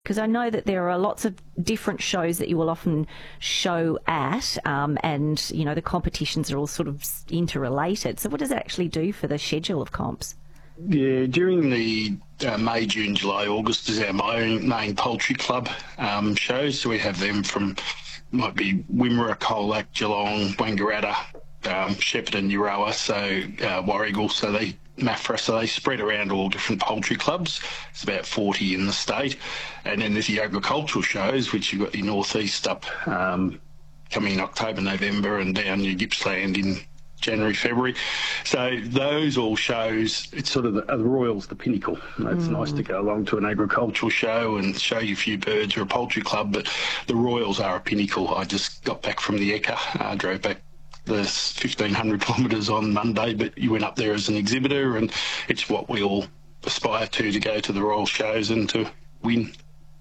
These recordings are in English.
Because I know that there are lots of different shows that you will often show at, and, you know, the competitions are all sort of interrelated. So what does it actually do for the schedule of comps? Yeah, during the May, June, July, August is our main poultry club shows. So we have them from, might be Wimmera, Colac, Geelong, Wangaratta, Shepparton, Euroa, so Warragul, so Maffra, so they spread around all different poultry clubs. It's about 40 in the state. And then there's the agricultural shows, which you've got the Northeast up coming in October, November, and down New Gippsland in January, February. So those all shows, it's sort of the Royals, the pinnacle. It's nice to go along to an agricultural show and show you a few birds or a poultry club, but the Royals are a pinnacle. I just got back from the Ekka, drove back the 1,500 kilometres on Monday, but you went up there as an exhibitor, and it's what we all aspire to go to the Royal shows and to win.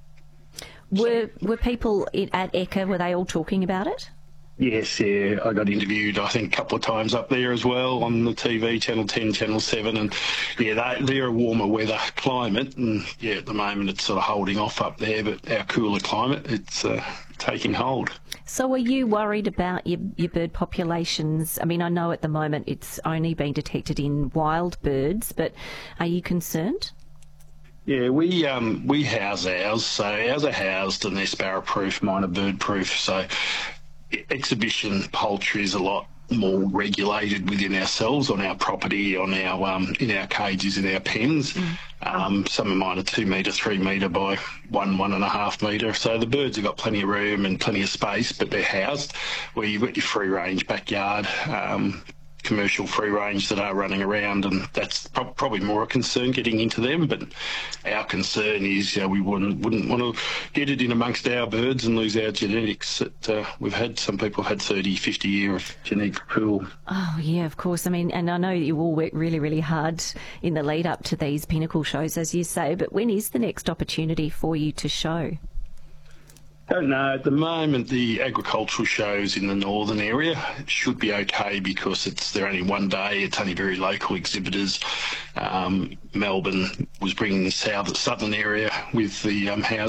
Were people at Ekka, were they all talking about it? Yes, yeah. I got interviewed, I think, a couple of times up there as well on the TV, Channel 10, Channel 7, and yeah, they're a warmer weather climate, and yeah, at the moment it's sort of holding off up there, but our cooler climate, it's taking hold. So are you worried about your bird populations? I mean, I know at the moment it's only been detected in wild birds, but are you concerned? Yeah, we house ours, so ours are housed and they're sparrow-proof, mine are bird-proof, so exhibition poultry is a lot more regulated within ourselves on our property, on our in our cages, in our pens. Some of mine are 2 metre, 3 metre by 1.5 metre. So the birds have got plenty of room and plenty of space, but they're housed where you've got your free range backyard, commercial free range that are running around, and that's probably more a concern getting into them. But our concern is, you know, we wouldn't want to get it in amongst our birds and lose our genetics. We've had, some people have had 30, 50 year of genetic pool. Oh yeah, of course. I mean, and I know you all work really, really hard in the lead up to these pinnacle shows, as you say, but when is the next opportunity for you to show? Don't know. At the moment, the agricultural shows in the northern area should be okay because they're only one day. It's only very local exhibitors. Melbourne was bringing the southern area with the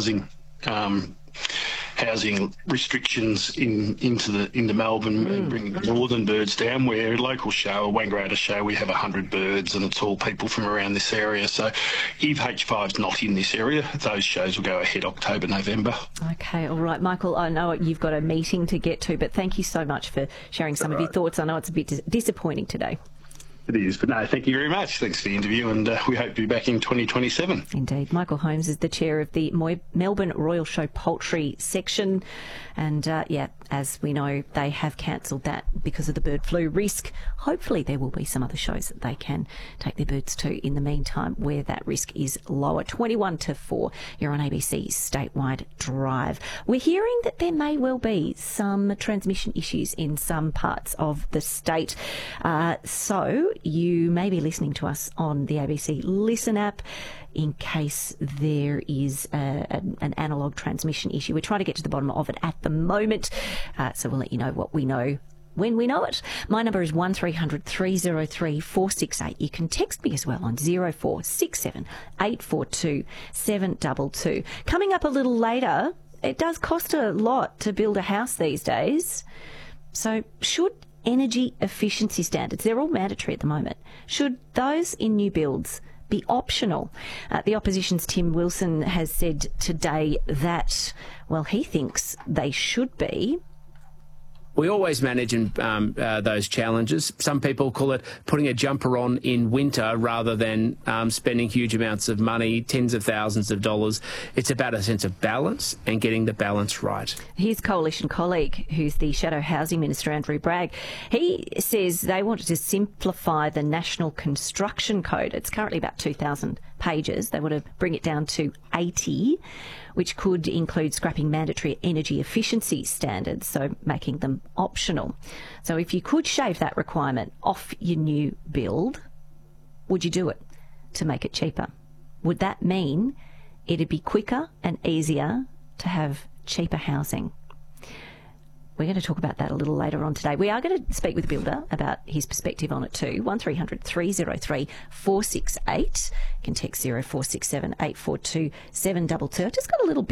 housing restrictions into Melbourne and bringing the northern birds down. Where a local show, a Wangaratta show, we have 100 birds and it's all people from around this area. So if H5's not in this area, those shows will go ahead October, November. Okay, all right. Michael, I know you've got a meeting to get to, but thank you so much for sharing some of your thoughts. I know it's a bit disappointing today. It is, but no, thank you very much. Thanks for the interview, and we hope to be back in 2027. Indeed. Michael Holmes is the chair of the Melbourne Royal Show Poultry section, and as we know, they have cancelled that because of the bird flu risk. Hopefully there will be some other shows that they can take their birds to in the meantime where that risk is lower. 21 to 4, you're on ABC Statewide Drive. We're hearing that there may well be some transmission issues in some parts of the state, so you may be listening to us on the ABC Listen app in case there is an analogue transmission issue. We're trying to get to the bottom of it at the moment, so we'll let you know what we know when we know it. My number is 1300 303 468. You can text me as well on 0467 842 722. Coming up a little later, it does cost a lot to build a house these days. So should energy efficiency standards, they're all mandatory at the moment, should those in new builds be optional? The opposition's Tim Wilson has said today that, well, he thinks they should be. We always manage those challenges. Some people call it putting a jumper on in winter rather than spending huge amounts of money, tens of thousands of dollars. It's about a sense of balance and getting the balance right. His coalition colleague, who's the Shadow Housing Minister, Andrew Bragg, he says they wanted to simplify the National Construction Code. It's currently about 2,000 pages. They want to bring it down to 80, which could include scrapping mandatory energy efficiency standards, so making them optional. So if you could shave that requirement off your new build, would you do it to make it cheaper? Would that mean it'd be quicker and easier to have cheaper housing? We're going to talk about that a little later on today. We are going to speak with Builder about his perspective on it too. 1300 303 468. You can text 0467 842 722. Just got a little bit